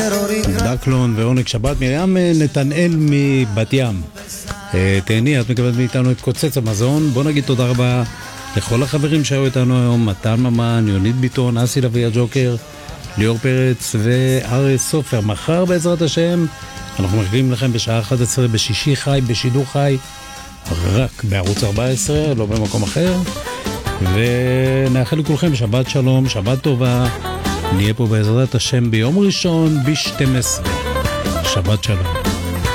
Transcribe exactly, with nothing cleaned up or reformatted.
דקלון ועונג שבת. מרים נתנאל מבת ים, תהני, את מקבלת מאיתנו את קוצץ המזון. בוא נגיד תודה רבה לכל החברים שהיו איתנו היום, מתן ממן, יונית ביטון, אסי לוי הג'וקר, ליאור פרץ וארי סופר. מחר בעזרת השם אנחנו מחכים לכם בשעה אחת עשרה בשישי חי, בשידור חי, רק בערוץ ארבע עשרה, לא במקום אחר. ונאחל לכולכם שבת שלום, שבת טובה. נהיה פה בעזרת השם ביום ראשון ב-שתים עשרה. שבת שלום.